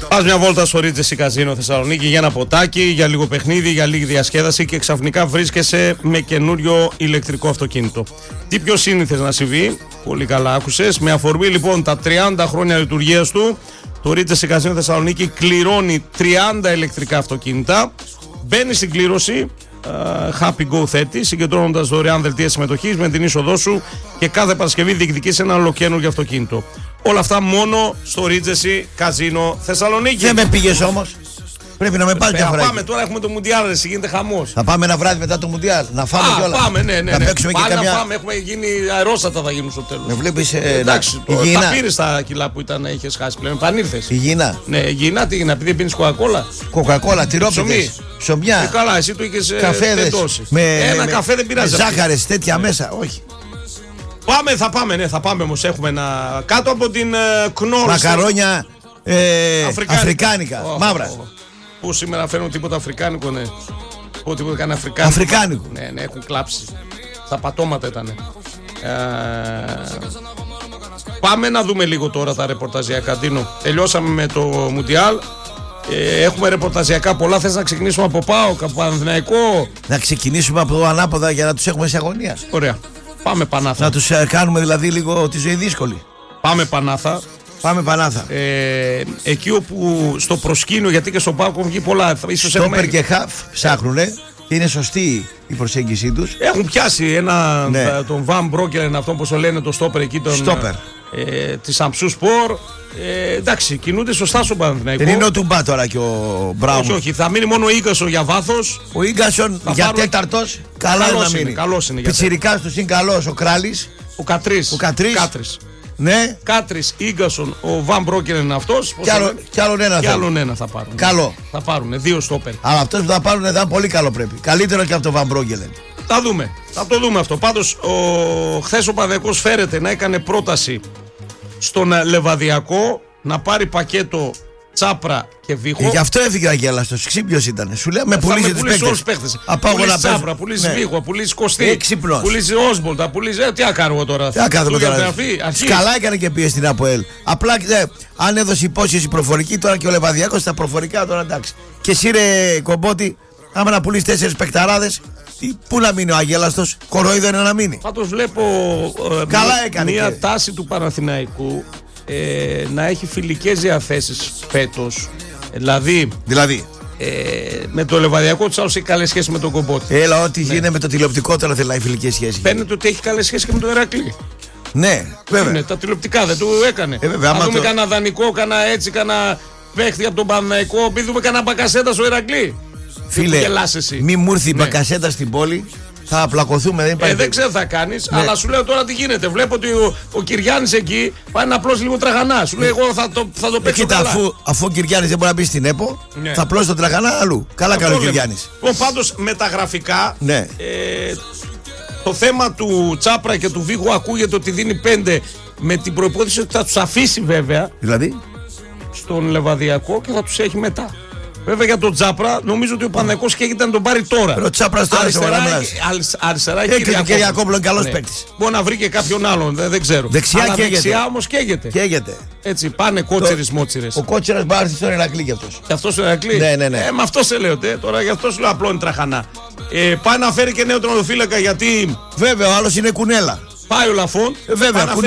Πας μια βόλτα στο Regency Casino Θεσσαλονίκη για ένα ποτάκι, για λίγο παιχνίδι, για λίγη διασκέδαση και ξαφνικά βρίσκεσαι με καινούριο ηλεκτρικό αυτοκίνητο. Τι πιο σύνηθες να συμβεί, πολύ καλά άκουσες. Με αφορμή λοιπόν τα 30 χρόνια λειτουργίας του, το Regency Casino Θεσσαλονίκη κληρώνει 30 ηλεκτρικά αυτοκίνητα. Μπαίνει στην κλήρωση Happy Go 30, συγκεντρώνοντας δωρεάν δελτία συμμετοχής με την είσοδό σου και κάθε Παρασκευή διεκδικείς ένα ολοκαίνουργιο αυτοκίνητο. Όλα αυτά μόνο στο Regency Casino Θεσσαλονίκη. Δεν με πήγες όμως. Πρέπει να με πάρει μια φορά. Πάμε τώρα, έχουμε το Μουντιάλ, εσύ γίνεται χαμός. Θα πάμε ένα βράδυ μετά το Μουντιάλ. Να φάμε κιόλας. Πάμε, ναι. Να παίξουμε πάλι και καμιά. Να πάμε, έχουμε γίνει αερόστατα, θα γίνουν στο τέλος. Με βλέπεις. Εντάξει, υγιεινά. τα πήρες τα κιλά που ήταν, είχες χάσει πλέον. Επανήλθες. Υγιεινά. Ναι, υγιεινά, τι έγινε, επειδή πίνεις κοκακόλα. Κοκακόλα, τυρόπιτες. Ψωμιά. Καλά, εσύ του είχες καφέδες. Ένα καφέ δεν πειράζει. Ζάχαρες τέτοια μέσα, όχι. Πάμε, θα πάμε όμως. Έχουμε ένα. Κάτω από την Κνόρ. Μακαρόνια αφρικάνικα. Μαύρα. Πού σήμερα φέρνουν τίποτα αφρικάνικο, ναι. Πού τίποτα κάνει αφρικάνικο. Αφρικάνικο. Ναι, έχουν κλάψει. Στα πατώματα ήταν. Πάμε να δούμε λίγο τώρα τα ρεπορταζιακά. Ντίνο, τελειώσαμε με το Μουντιάλ. Έχουμε ρεπορταζιακά πολλά. Θες να ξεκινήσουμε από ΠΑΟΚ, από Παναθηναϊκό? Να ξεκινήσουμε από ανάποδα για να τους έχουμε σε αγωνία. Ωραία. Πάμε Πανάθα. Να τους κάνουμε δηλαδή λίγο τη ζωή δύσκολη. Πάμε Πανάθα. Πάμε Πανάθα. Εκεί όπου στο προσκήνιο, γιατί και στο ΠΑΟΚ έχουν βγει πολλά. Στόπερ και χαφ ψάχνουνε και είναι σωστή η προσέγγιση τους. Έχουν πιάσει τον Βαν Μπρόκελεν, αυτόν που το λένε, το στόπερ εκεί. Στόπερ. Τη Σαμψού Σπορ. Εντάξει, κινούνται σωστά στον Παναθηναϊκό. Δεν είναι ο Τουμπά τώρα και ο Μπράουν. Όχι, θα μείνει μόνο ο Ίγκασον για βάθος. Ο Ίγκασον για τέταρτος. Καλά είναι να μείνει. Πιτσιρικάς τους είναι καλός ο Κράλης. Ο Κατρίς. Ναι. Κάτρις, Ίγκασον, ο Βαν Μπρόκελεν είναι αυτός. Κι άλλον ένα θα πάρουν. Καλό. Θα πάρουν, 2 στόπερ. Αλλά αυτός που θα πάρουν θα είναι πολύ καλό πρέπει. Καλύτερο και από τον Βαν Μπρόκελεν. Θα το δούμε αυτό. Πάντως, χθες ο Παναθηναϊκός φέρεται να έκανε πρόταση στον Λεβαδιακό να πάρει πακέτο Τσάπρα και Βίχο. Γι' αυτό έφυγε ο Αγέλαστος. Ξύπνιος ήταν. Σου λέει με πουλήσει τους παίκτες. Πουλήσει Τσάπρα, πουλήσει Βίχο, πουλήσει Κωστή. Πουλήσει Όσμπολτα, πουλήσει. Τι να κάνω τώρα. Τι να κάνουμε τώρα. Καλά έκανε και πήγε στην ΑΠΟΕΛ. Απλά αν έδωσε υπόσχεση προφορική, τώρα και ο Λεβαδιακός στα προφορικά τώρα εντάξει. Και εσύ ρε Κομπότη, άμα να πουλήσει 4 παικταράδες. Πού να μείνει ο Αγέλαστος, κορόιδο είναι να μείνει. Πάντως βλέπω μια τάση του Παναθηναϊκού να έχει φιλικές διαθέσεις φέτος. Δηλαδή με το Λεβαδιακό του άλλους έχει καλές σχέσεις με τον Κομπότη. Έλα, ό,τι γίνεται με το τηλεοπτικό τώρα θέλει να έχει φιλικές σχέσεις. Φαίνεται ότι έχει καλές σχέσεις και με τον Ηρακλή. Ναι, βέβαια. Είναι, τα τηλεοπτικά δεν του έκανε. Βέβαια, να δούμε κανένα δανεικό, κανένα παίχτη από τον Παναθηναϊκό, επειδή δούμε κανένα Μπακασέτα στο Ηρακλή. Φίλε, μη μου έρθει η Μπακασέτα στην πόλη, θα απλακωθούμε. Δεν ξέρω τι θα κάνεις, αλλά σου λέω τώρα τι γίνεται. Βλέπω ότι ο Κυριάννης εκεί πάει απλώς λίγο τραγανά. Σου λέει εγώ θα το παίξω καλά. Αφού ο Κυριάννης δεν μπορεί να μπει στην ΕΠΟ, θα απλώσει τον τραγανά αλλού. Καλά κάνει ο Κυριάννης. Πάντως με τα γραφικά, το θέμα του Τσάπρα και του Βίχου ακούγεται ότι δίνει 5 με την προϋπόθεση ότι θα τους αφήσει βέβαια. Δηλαδή στον Λεβαδιακό και θα τους έχει μετά. Βέβαια για τον Τσάπρα νομίζω ότι ο Παναθηναϊκός καίγεται να τον πάρει τώρα. Ο Τσάπρας τώρα αριστερά και ο Κυριακόπουλο είναι καλός παίκτης. Μπορεί να βρει και κάποιον άλλον, δεν ξέρω. Δεξιά όμως καίγεται. Έτσι πάνε κότσιρες μότσιρες. Ο κότσιρας μπορεί να έρθει στον Ηρακλή κι αυτός. Και αυτός στον Ηρακλή. Ναι. Με αυτό σε λέω τώρα, γι' αυτό σου λέω απλό είναι τραχανά. Πάει να φέρει και νέο τερματοφύλακα γιατί. Βέβαια ο άλλος είναι κουνέλα. Πάει ο Λαφόν. Βέβαια,